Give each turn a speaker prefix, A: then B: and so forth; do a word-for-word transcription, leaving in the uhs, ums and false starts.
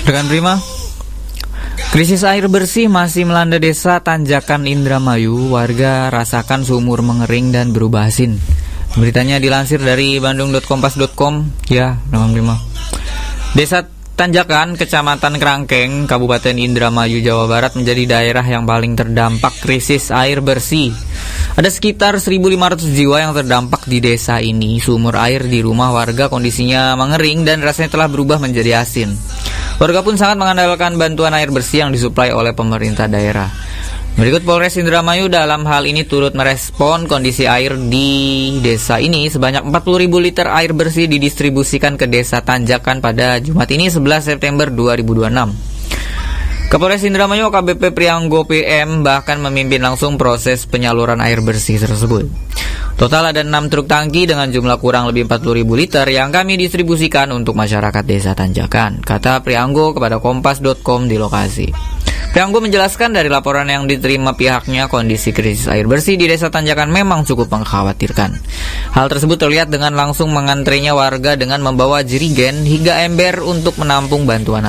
A: Rekan Prima, krisis air bersih masih melanda desa Tanjakan Indramayu. Warga rasakan sumur mengering dan berubah asin. Beritanya dilansir dari bandung dot kompas dot com. Ya, rekan Prima, Desa Tanjakan, Kecamatan Kerangkeng, Kabupaten Indramayu, Jawa Barat menjadi daerah yang paling terdampak krisis air bersih. Ada sekitar seribu lima ratus jiwa yang terdampak di desa ini. Sumur air di rumah warga kondisinya mengering dan rasanya telah berubah menjadi asin. Warga pun sangat mengandalkan bantuan air bersih yang disuplai oleh pemerintah daerah. Berikut Polres Indramayu dalam hal ini turut merespon kondisi air di desa ini. Sebanyak empat puluh ribu liter air bersih didistribusikan ke desa Tanjakan pada Jumat ini sebelas September dua ribu dua puluh enam. Kapolres Indramayu A K B P Prianggo P M bahkan memimpin langsung proses penyaluran air bersih tersebut. Total ada enam truk tangki dengan jumlah kurang lebih empat puluh ribu liter yang kami distribusikan untuk masyarakat desa Tanjakan, kata Prianggo kepada kompas dot com di lokasi. Prianggo menjelaskan dari laporan yang diterima pihaknya, kondisi krisis air bersih di desa Tanjakan memang cukup mengkhawatirkan. Hal tersebut terlihat dengan langsung mengantrenya warga dengan membawa jerigen hingga ember untuk menampung bantuan